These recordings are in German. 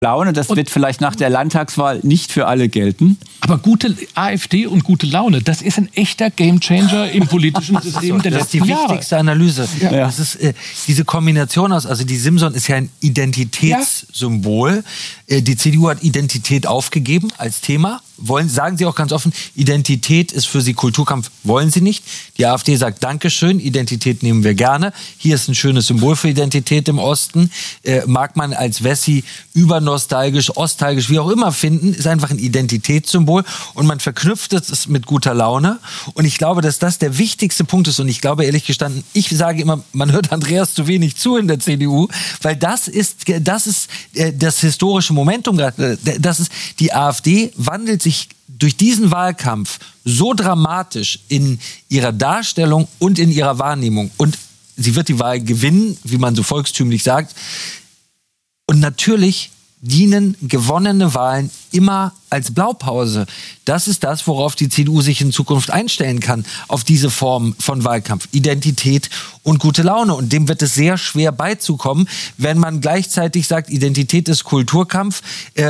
Laune, das wird vielleicht nach der Landtagswahl nicht für alle gelten. Aber gute AfD und gute Laune, das ist ein echter Gamechanger im politischen System der letzten Jahre. Das ist die wichtigste Analyse. Ja. Das ist diese Kombination aus, also die Simson ist ja ein Identitätssymbol. Die CDU hat Identität aufgegeben als Thema. Sagen sie auch ganz offen, Identität ist für sie Kulturkampf, wollen sie nicht. Die AfD sagt, Dankeschön, Identität nehmen wir gerne. Hier ist ein schönes Symbol für Identität im Osten. Mag man als Wessi übernostalgisch, ostalgisch, wie auch immer finden, ist einfach ein Identitätssymbol und man verknüpft es mit guter Laune. Und ich glaube, dass das der wichtigste Punkt ist. Und ich glaube, ehrlich gestanden, ich sage immer, man hört Andreas zu wenig zu in der CDU, weil das ist das historische Momentum. Die AfD wandelt sich durch diesen Wahlkampf so dramatisch in ihrer Darstellung und in ihrer Wahrnehmung. Und sie wird die Wahl gewinnen, wie man so volkstümlich sagt. Und natürlich dienen gewonnene Wahlen immer als Blaupause. Das ist das, worauf die CDU sich in Zukunft einstellen kann, auf diese Form von Wahlkampf. Identität und gute Laune. Und dem wird es sehr schwer beizukommen, wenn man gleichzeitig sagt, Identität ist Kulturkampf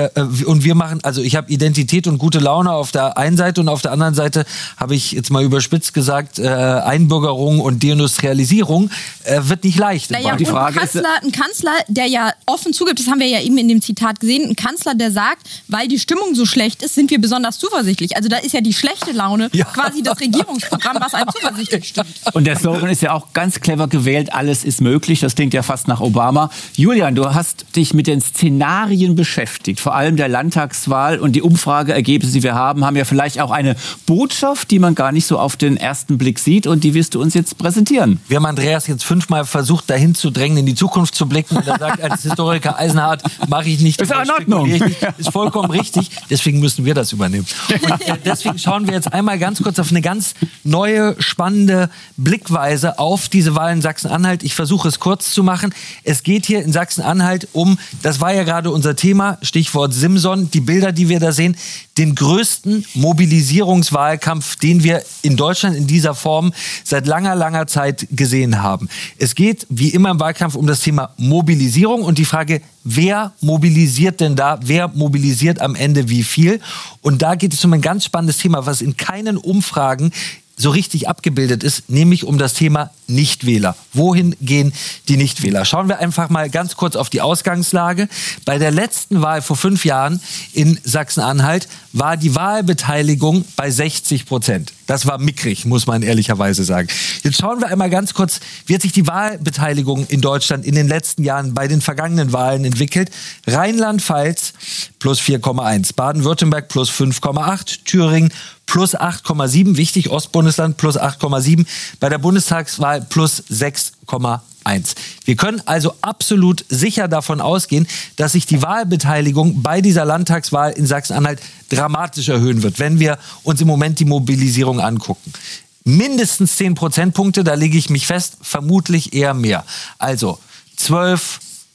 und wir machen, also ich habe Identität und gute Laune auf der einen Seite und auf der anderen Seite habe ich jetzt mal überspitzt gesagt, Einbürgerung und Deindustrialisierung wird nicht leicht. Naja, die Frage ein Kanzler, der ja offen zugibt, das haben wir ja eben in dem Zitat gesehen, ein Kanzler, der sagt, weil die Stimmung so schlecht ist, sind wir besonders zuversichtlich. Also da ist ja die schlechte Laune quasi das Regierungsprogramm, was einem zuversichtlich stimmt. Und der Slogan ist ja auch ganz clever gewählt, alles ist möglich. Das klingt ja fast nach Obama. Julian, du hast dich mit den Szenarien beschäftigt, vor allem der Landtagswahl, und die Umfrageergebnisse, die wir haben ja vielleicht auch eine Botschaft, die man gar nicht so auf den ersten Blick sieht, und die wirst du uns jetzt präsentieren. Wir haben Andreas jetzt 5-mal versucht, dahin zu drängen, in die Zukunft zu blicken. Und er sagt, als Historiker Eisenhardt mache ich nicht. Ist in Ordnung. Ist vollkommen richtig. Deswegen müssen wir das übernehmen. Und deswegen schauen wir jetzt einmal ganz kurz auf eine ganz neue, spannende Blickweise auf diese Wahl in Sachsen-Anhalt. Ich versuche es kurz zu machen. Es geht hier in Sachsen-Anhalt um, das war ja gerade unser Thema, Stichwort Simson, die Bilder, die wir da sehen, den größten Mobilisierungswahlkampf, den wir in Deutschland in dieser Form seit langer, langer Zeit gesehen haben. Es geht, wie immer im Wahlkampf, um das Thema Mobilisierung und die Frage, wer mobilisiert denn da? Wer mobilisiert am Ende wie viel? Und da geht es um ein ganz spannendes Thema, was in keinen Umfragen so richtig abgebildet ist, nämlich um das Thema Nichtwähler. Wohin gehen die Nichtwähler? Schauen wir einfach mal ganz kurz auf die Ausgangslage. Bei der letzten Wahl vor 5 Jahren in Sachsen-Anhalt war die Wahlbeteiligung bei 60%. Das war mickrig, muss man ehrlicherweise sagen. Jetzt schauen wir einmal ganz kurz, wie hat sich die Wahlbeteiligung in Deutschland in den letzten Jahren bei den vergangenen Wahlen entwickelt. Rheinland-Pfalz plus 4,1, Baden-Württemberg plus 5,8, Thüringen plus 8,7, wichtig, Ostbundesland plus 8,7, bei der Bundestagswahl plus 6,1. Wir können also absolut sicher davon ausgehen, dass sich die Wahlbeteiligung bei dieser Landtagswahl in Sachsen-Anhalt dramatisch erhöhen wird, wenn wir uns im Moment die Mobilisierung angucken. Mindestens 10 Prozentpunkte, da lege ich mich fest, vermutlich eher mehr. Also 12,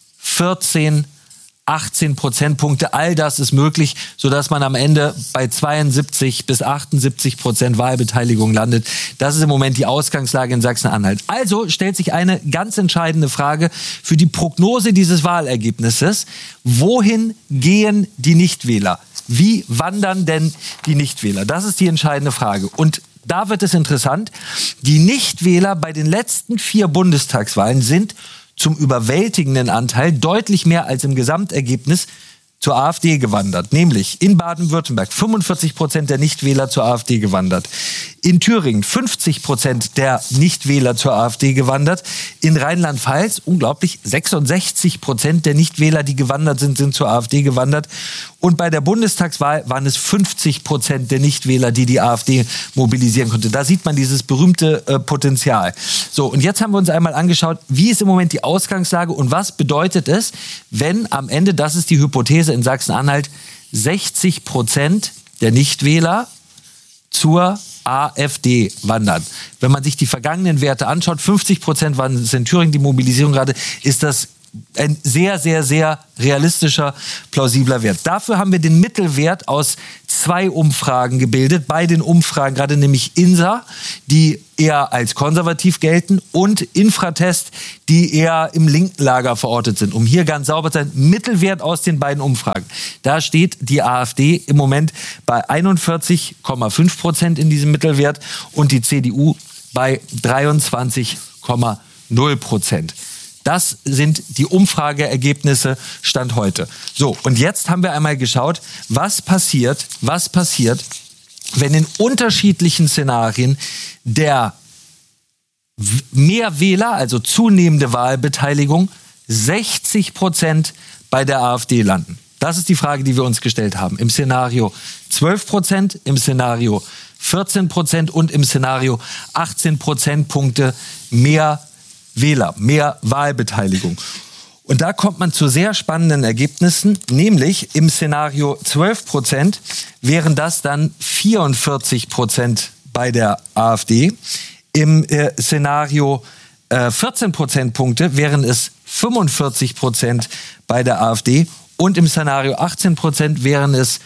14, 18 Prozentpunkte, all das ist möglich, sodass man am Ende bei 72 bis 78% Wahlbeteiligung landet. Das ist im Moment die Ausgangslage in Sachsen-Anhalt. Also stellt sich eine ganz entscheidende Frage für die Prognose dieses Wahlergebnisses. Wohin gehen die Nichtwähler? Wie wandern denn die Nichtwähler? Das ist die entscheidende Frage. Und da wird es interessant. Die Nichtwähler bei den letzten 4 Bundestagswahlen sind zum überwältigenden Anteil, deutlich mehr als im Gesamtergebnis, zur AfD gewandert. Nämlich in Baden-Württemberg 45% der Nichtwähler zur AfD gewandert. In Thüringen 50% der Nichtwähler zur AfD gewandert. In Rheinland-Pfalz, unglaublich, 66% der Nichtwähler, die gewandert sind, sind zur AfD gewandert. Und bei der Bundestagswahl waren es 50% der Nichtwähler, die die AfD mobilisieren konnte. Da sieht man dieses berühmte Potenzial. So, und jetzt haben wir uns einmal angeschaut, wie ist im Moment die Ausgangslage und was bedeutet es, wenn am Ende, das ist die Hypothese in Sachsen-Anhalt, 60% der Nichtwähler zur AfD wandern. Wenn man sich die vergangenen Werte anschaut, 50% waren es in Thüringen, die Mobilisierung gerade, ist das ein sehr, sehr, sehr realistischer, plausibler Wert. Dafür haben wir den Mittelwert aus 2 Umfragen gebildet. Bei den Umfragen, gerade nämlich INSA, die eher als konservativ gelten, und Infratest, die eher im linken Lager verortet sind. Um hier ganz sauber zu sein, Mittelwert aus den beiden Umfragen. Da steht die AfD im Moment bei 41,5% in diesem Mittelwert und die CDU bei 23,0%. Das sind die Umfrageergebnisse Stand heute. So, und jetzt haben wir einmal geschaut, was passiert, wenn in unterschiedlichen Szenarien der Mehrwähler, also zunehmende Wahlbeteiligung, 60% bei der AfD landen. Das ist die Frage, die wir uns gestellt haben. Im Szenario 12%, im Szenario 14% und im Szenario 18 Prozentpunkte mehr Wähler, mehr Wahlbeteiligung. Und da kommt man zu sehr spannenden Ergebnissen, nämlich im Szenario 12% wären das dann 44% bei der AfD. Im Szenario 14 Prozentpunkte wären es 45% bei der AfD und im Szenario 18% wären es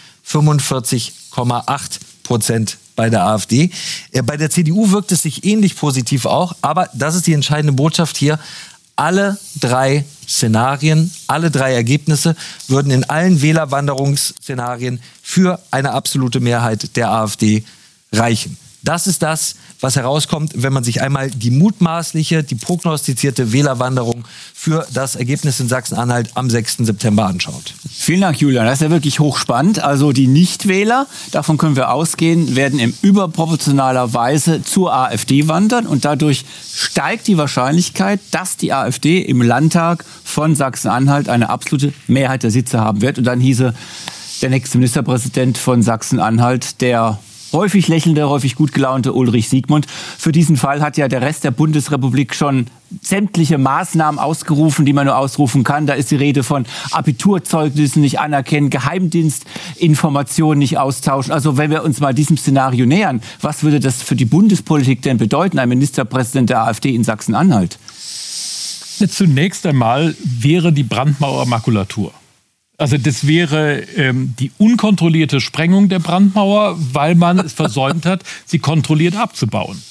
45,8% bei der AfD. Bei der CDU wirkt es sich ähnlich positiv auch, aber das ist die entscheidende Botschaft hier. Alle 3 Szenarien, alle 3 Ergebnisse würden in allen Wählerwanderungsszenarien für eine absolute Mehrheit der AfD reichen. Das ist das, was herauskommt, wenn man sich einmal die mutmaßliche, die prognostizierte Wählerwanderung für das Ergebnis in Sachsen-Anhalt am 6. September anschaut. Vielen Dank, Julian. Das ist ja wirklich hochspannend. Also die Nichtwähler, davon können wir ausgehen, werden in überproportionaler Weise zur AfD wandern. Und dadurch steigt die Wahrscheinlichkeit, dass die AfD im Landtag von Sachsen-Anhalt eine absolute Mehrheit der Sitze haben wird. Und dann hieße der nächste Ministerpräsident von Sachsen-Anhalt, der häufig lächelnde, häufig gut gelaunte Ulrich Siegmund. Für diesen Fall hat ja der Rest der Bundesrepublik schon sämtliche Maßnahmen ausgerufen, die man nur ausrufen kann. Da ist die Rede von Abiturzeugnissen nicht anerkennen, Geheimdienstinformationen nicht austauschen. Also wenn wir uns mal diesem Szenario nähern, was würde das für die Bundespolitik denn bedeuten, ein Ministerpräsident der AfD in Sachsen-Anhalt? Zunächst einmal wäre die Brandmauer Makulatur. Also das wäre die unkontrollierte Sprengung der Brandmauer, weil man es versäumt hat, sie kontrolliert abzubauen.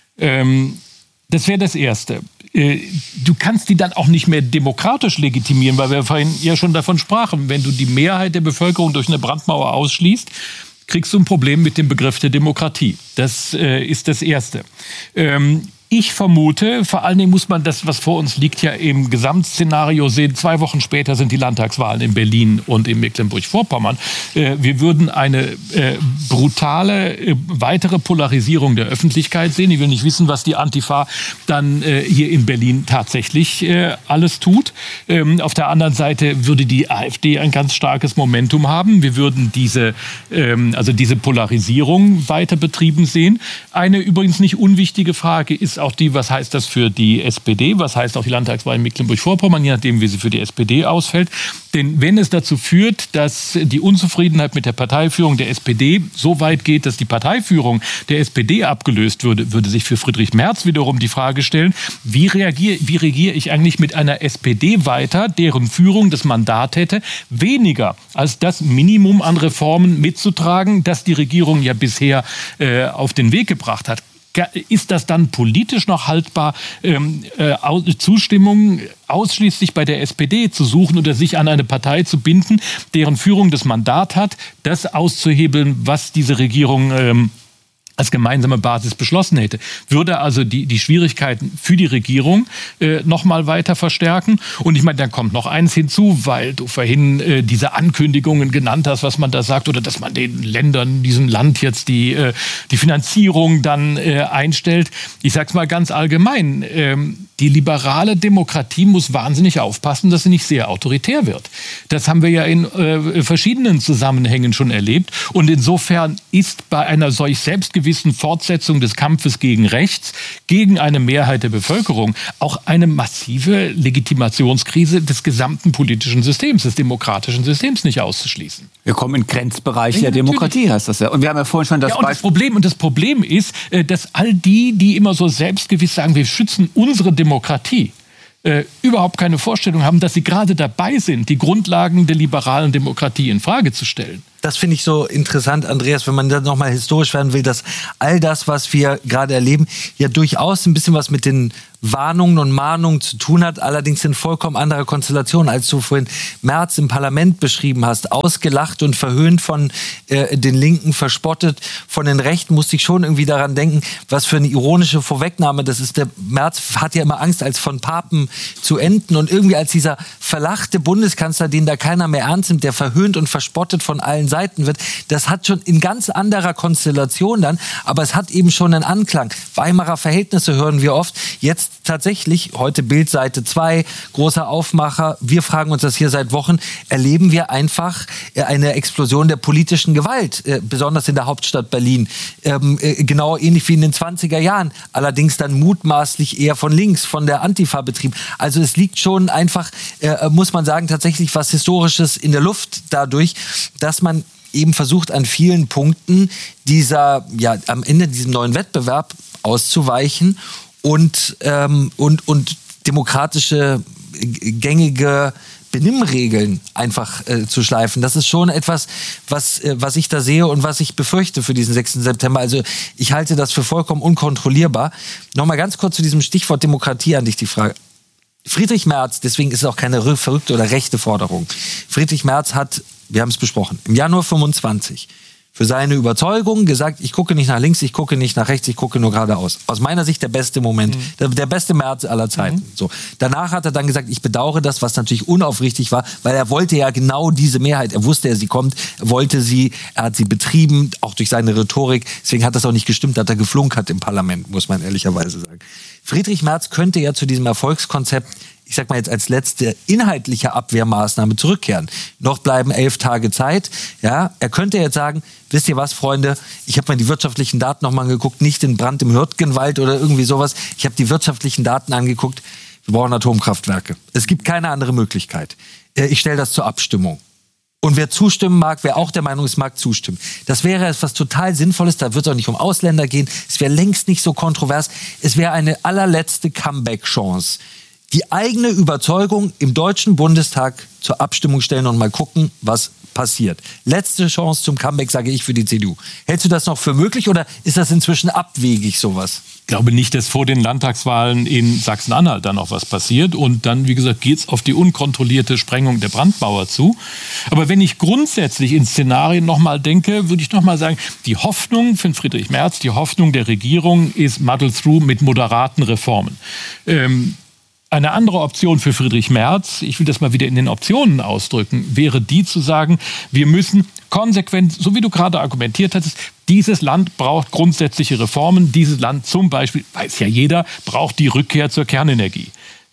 Das wäre das Erste. Du kannst die dann auch nicht mehr demokratisch legitimieren, weil wir vorhin ja schon davon sprachen. Wenn du die Mehrheit der Bevölkerung durch eine Brandmauer ausschließt, kriegst du ein Problem mit dem Begriff der Demokratie. Das ist das Erste. Ich vermute, vor allen Dingen muss man das, was vor uns liegt, ja im Gesamtszenario sehen. 2 Wochen später sind die Landtagswahlen in Berlin und in Mecklenburg-Vorpommern. Wir würden eine brutale weitere Polarisierung der Öffentlichkeit sehen. Ich will nicht wissen, was die Antifa dann hier in Berlin tatsächlich alles tut. Auf der anderen Seite würde die AfD ein ganz starkes Momentum haben. Wir würden diese Polarisierung weiter betrieben sehen. Eine übrigens nicht unwichtige Frage ist auch die, was heißt das für die SPD, was heißt auch die Landtagswahl in Mecklenburg-Vorpommern, je nachdem, wie sie für die SPD ausfällt. Denn wenn es dazu führt, dass die Unzufriedenheit mit der Parteiführung der SPD so weit geht, dass die Parteiführung der SPD abgelöst würde sich für Friedrich Merz wiederum die Frage stellen, wie regiere ich eigentlich mit einer SPD weiter, deren Führung das Mandat hätte, weniger als das Minimum an Reformen mitzutragen, das die Regierung ja bisher auf den Weg gebracht hat. Ist das dann politisch noch haltbar, Zustimmung ausschließlich bei der SPD zu suchen oder sich an eine Partei zu binden, deren Führung das Mandat hat, das auszuhebeln, was diese Regierung als gemeinsame Basis beschlossen hätte? Würde also die Schwierigkeiten für die Regierung noch mal weiter verstärken. Und ich meine, dann kommt noch eins hinzu, weil du vorhin diese Ankündigungen genannt hast, was man da sagt, oder dass man den Ländern, diesem Land jetzt die Finanzierung dann einstellt. Ich sag's mal ganz allgemein. Die liberale Demokratie muss wahnsinnig aufpassen, dass sie nicht sehr autoritär wird. Das haben wir ja in verschiedenen Zusammenhängen schon erlebt. Und insofern ist bei einer solch selbstgewissen Fortsetzung des Kampfes gegen rechts, gegen eine Mehrheit der Bevölkerung, auch eine massive Legitimationskrise des gesamten politischen Systems, des demokratischen Systems nicht auszuschließen. Wir kommen in Grenzbereich der Demokratie, heißt das ja. Und wir haben ja vorhin schon das Beispiel. Das Problem ist, dass all die immer so selbstgewiss sagen, wir schützen unsere Demokratie, überhaupt keine Vorstellung haben, dass sie gerade dabei sind, die Grundlagen der liberalen Demokratie in Frage zu stellen. Das finde ich so interessant, Andreas, wenn man dann nochmal historisch werden will, dass all das, was wir gerade erleben, ja durchaus ein bisschen was mit den Warnungen und Mahnungen zu tun hat, allerdings in vollkommen anderer Konstellation, als du vorhin Merz im Parlament beschrieben hast, ausgelacht und verhöhnt von den Linken, verspottet von den Rechten, musste ich schon irgendwie daran denken, was für eine ironische Vorwegnahme das ist. Der Merz hat ja immer Angst, als von Papen zu enden und irgendwie als dieser verlachte Bundeskanzler, den da keiner mehr ernst nimmt, der verhöhnt und verspottet von allen Seiten wird, das hat schon in ganz anderer Konstellation dann, aber es hat eben schon einen Anklang. Weimarer Verhältnisse hören wir oft, jetzt tatsächlich, heute Bild Seite 2, großer Aufmacher, wir fragen uns das hier seit Wochen, erleben wir einfach eine Explosion der politischen Gewalt, besonders in der Hauptstadt Berlin. Genau ähnlich wie in den 20er Jahren, allerdings dann mutmaßlich eher von links, von der Antifa betrieben. Also es liegt schon einfach, muss man sagen, tatsächlich was Historisches in der Luft dadurch, dass man eben versucht, an vielen Punkten am Ende diesem neuen Wettbewerb auszuweichen und demokratische, gängige Benimmregeln einfach zu schleifen. Das ist schon etwas, was ich da sehe und was ich befürchte für diesen 6. September. Also ich halte das für vollkommen unkontrollierbar. Nochmal ganz kurz zu diesem Stichwort Demokratie an dich die Frage. Friedrich Merz, deswegen ist es auch keine verrückte oder rechte Forderung. Friedrich Merz hat, wir haben es besprochen, im Januar 25 für seine Überzeugung gesagt, ich gucke nicht nach links, ich gucke nicht nach rechts, ich gucke nur geradeaus. Aus meiner Sicht der beste Moment, der beste Merz aller Zeiten. So. Danach hat er dann gesagt, ich bedauere das, was natürlich unaufrichtig war, weil er wollte ja genau diese Mehrheit, er wusste, sie kommt, wollte sie, er hat sie betrieben, auch durch seine Rhetorik, deswegen hat das auch nicht gestimmt, hat er geflunkert im Parlament, muss man ehrlicherweise sagen. Friedrich Merz könnte ja zu diesem Erfolgskonzept, ich sag mal jetzt als letzte inhaltliche Abwehrmaßnahme zurückkehren. Noch bleiben 11 Tage Zeit. Ja, er könnte jetzt sagen, wisst ihr was, Freunde, ich habe mir die wirtschaftlichen Daten nochmal angeguckt, nicht den Brand im Hürtgenwald oder irgendwie sowas. Ich habe die wirtschaftlichen Daten angeguckt. Wir brauchen Atomkraftwerke. Es gibt keine andere Möglichkeit. Ich stelle das zur Abstimmung. Und wer zustimmen mag, wer auch der Meinung ist, mag zustimmen. Das wäre etwas total Sinnvolles. Da wird es auch nicht um Ausländer gehen. Es wäre längst nicht so kontrovers. Es wäre eine allerletzte Comeback-Chance. Die eigene Überzeugung im Deutschen Bundestag zur Abstimmung stellen und mal gucken, was passiert. Letzte Chance zum Comeback, sage ich, für die CDU. Hältst du das noch für möglich oder ist das inzwischen abwegig, sowas? Ich glaube nicht, dass vor den Landtagswahlen in Sachsen-Anhalt dann noch was passiert. Und dann, wie gesagt, geht es auf die unkontrollierte Sprengung der Brandmauer zu. Aber wenn ich grundsätzlich in Szenarien nochmal denke, würde ich nochmal sagen, die Hoffnung von Friedrich Merz, die Hoffnung der Regierung ist muddle through mit moderaten Reformen. Eine andere Option für Friedrich Merz, ich will das mal wieder in den Optionen ausdrücken, wäre die zu sagen, wir müssen konsequent, so wie du gerade argumentiert hattest, dieses Land braucht grundsätzliche Reformen. Dieses Land zum Beispiel, weiß ja jeder, braucht die Rückkehr zur Kernenergie.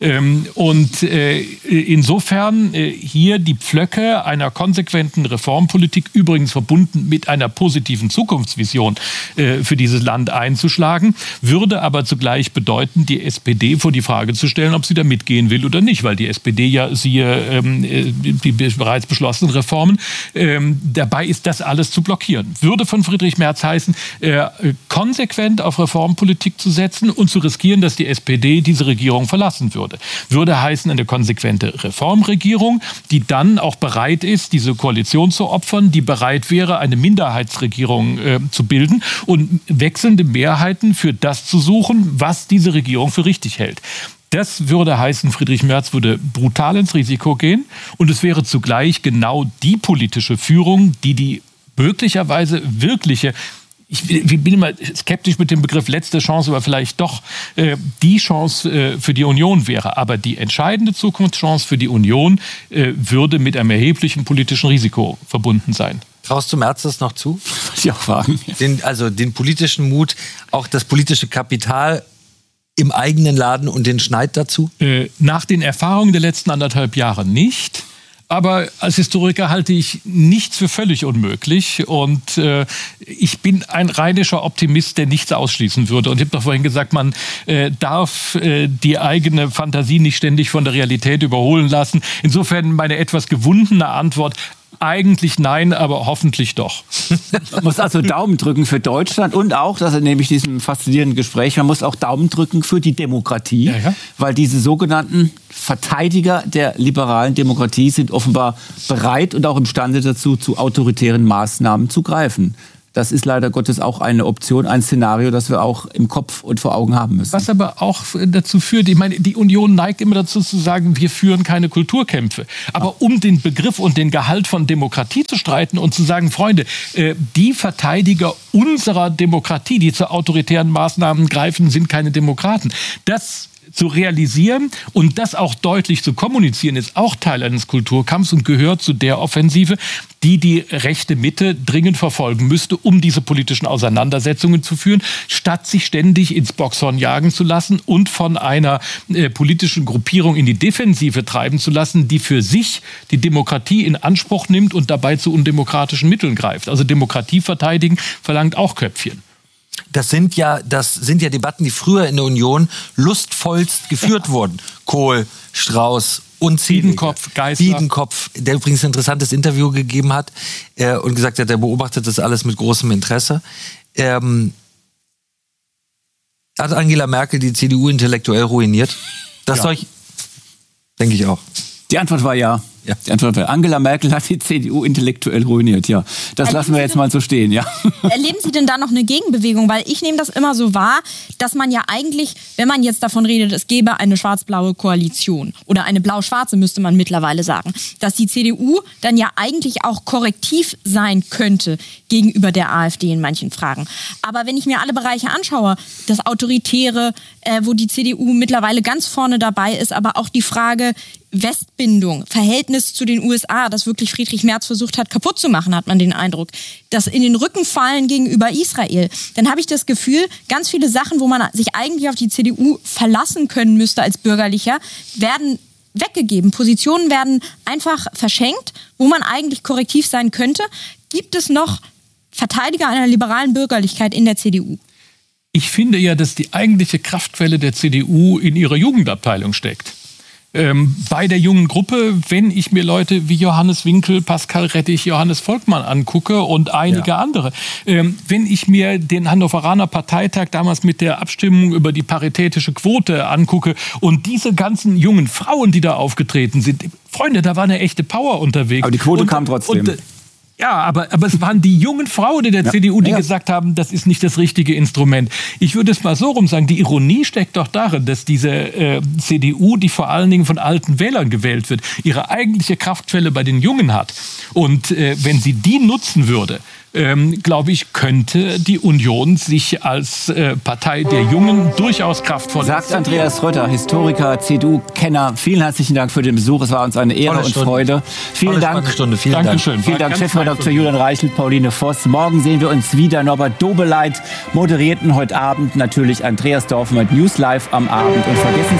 Insofern hier die Pflöcke einer konsequenten Reformpolitik, übrigens verbunden mit einer positiven Zukunftsvision für dieses Land einzuschlagen, würde aber zugleich bedeuten, die SPD vor die Frage zu stellen, ob sie da mitgehen will oder nicht, weil die SPD ja, siehe die bereits beschlossenen Reformen, dabei ist, das alles zu blockieren. Würde von Friedrich Merz heißen, konsequent auf Reformpolitik zu setzen und zu riskieren, dass die SPD diese Regierung verlassen würde. Würde heißen, eine konsequente Reformregierung, die dann auch bereit ist, diese Koalition zu opfern, die bereit wäre, eine Minderheitsregierung zu bilden und wechselnde Mehrheiten für das zu suchen, was diese Regierung für richtig hält. Das würde heißen, Friedrich Merz würde brutal ins Risiko gehen und es wäre zugleich genau die politische Führung, die möglicherweise wirkliche, ich bin immer skeptisch mit dem Begriff letzte Chance, aber vielleicht doch die Chance für die Union wäre. Aber die entscheidende Zukunftschance für die Union würde mit einem erheblichen politischen Risiko verbunden sein. Traust du Merz das noch zu? Wollte ich auch fragen. Den politischen Mut, auch das politische Kapital im eigenen Laden und den Schneid dazu? Nach den Erfahrungen der letzten 1,5 Jahre nicht. Aber als Historiker halte ich nichts für völlig unmöglich. Und ich bin ein rheinischer Optimist, der nichts ausschließen würde. Und ich habe doch vorhin gesagt, man darf die eigene Fantasie nicht ständig von der Realität überholen lassen. Insofern meine etwas gewundene Antwort. eigentlich nein, aber hoffentlich doch. Man muss also Daumen drücken für Deutschland und auch, das nehme ich diesem faszinierenden Gespräch, man muss auch Daumen drücken für die Demokratie, weil diese sogenannten Verteidiger der liberalen Demokratie sind offenbar bereit und auch imstande dazu, zu autoritären Maßnahmen zu greifen. Das ist leider Gottes auch eine Option, ein Szenario, das wir auch im Kopf und vor Augen haben müssen. Was aber auch dazu führt, ich meine, die Union neigt immer dazu zu sagen, wir führen keine Kulturkämpfe. Aber um den Begriff und den Gehalt von Demokratie zu streiten und zu sagen, Freunde, die Verteidiger unserer Demokratie, die zu autoritären Maßnahmen greifen, sind keine Demokraten. Das zu realisieren und das auch deutlich zu kommunizieren, ist auch Teil eines Kulturkampfs und gehört zu der Offensive, die rechte Mitte dringend verfolgen müsste, um diese politischen Auseinandersetzungen zu führen, statt sich ständig ins Boxhorn jagen zu lassen und von einer politischen Gruppierung in die Defensive treiben zu lassen, die für sich die Demokratie in Anspruch nimmt und dabei zu undemokratischen Mitteln greift. Also Demokratie verteidigen verlangt auch Köpfchen. Das sind ja Debatten, die früher in der Union lustvollst geführt wurden. Kohl, Strauß, Biedenkopf, Geisler. Biedenkopf, der übrigens ein interessantes Interview gegeben hat und gesagt hat, er beobachtet das alles mit großem Interesse. Hat Angela Merkel die CDU intellektuell ruiniert? Denke ich auch. Die Antwort war ja. Die Antwort war, Angela Merkel hat die CDU intellektuell ruiniert, ja. Das lassen wir jetzt mal so stehen, ja. Erleben Sie denn da noch eine Gegenbewegung? Weil ich nehme das immer so wahr, dass man ja eigentlich, wenn man jetzt davon redet, es gäbe eine schwarz-blaue Koalition oder eine blau-schwarze, müsste man mittlerweile sagen, dass die CDU dann ja eigentlich auch korrektiv sein könnte gegenüber der AfD in manchen Fragen. Aber wenn ich mir alle Bereiche anschaue, das Autoritäre, wo die CDU mittlerweile ganz vorne dabei ist, aber auch die Frage Westbindung, Verhältnis zu den USA, das wirklich Friedrich Merz versucht hat kaputt zu machen, hat man den Eindruck. Das in den Rücken fallen gegenüber Israel. Dann habe ich das Gefühl, ganz viele Sachen, wo man sich eigentlich auf die CDU verlassen können müsste als Bürgerlicher, werden weggegeben. Positionen werden einfach verschenkt, wo man eigentlich korrektiv sein könnte. Gibt es noch Verteidiger einer liberalen Bürgerlichkeit in der CDU? Ich finde ja, dass die eigentliche Kraftquelle der CDU in ihrer Jugendabteilung steckt. Bei der jungen Gruppe, wenn ich mir Leute wie Johannes Winkel, Pascal Rettich, Johannes Volkmann angucke und einige andere, wenn ich mir den Hannoveraner Parteitag damals mit der Abstimmung über die paritätische Quote angucke und diese ganzen jungen Frauen, die da aufgetreten sind, Freunde, da war eine echte Power unterwegs. Aber die Quote kam trotzdem. Ja, aber es waren die jungen Frauen in der CDU, die gesagt haben, das ist nicht das richtige Instrument. Ich würde es mal so rum sagen, die Ironie steckt doch darin, dass diese CDU, die vor allen Dingen von alten Wählern gewählt wird, ihre eigentliche Kraftquelle bei den Jungen hat. Und wenn sie die nutzen würde, glaube ich, könnte die Union sich als Partei der Jungen durchaus kraftvoll sagt Andreas Rötter, Historiker, CDU-Kenner. Vielen herzlichen Dank für den Besuch. Es war uns eine Ehre und Freude. Vielen Dank. Vielen Dank. Vielen Dank, Chefredakteur Julian Reichelt, Pauline Voss. Morgen sehen wir uns wieder. Norbert Dobeleit moderierten heute Abend natürlich Andreas Dorf mit News Live am Abend. Und vergessen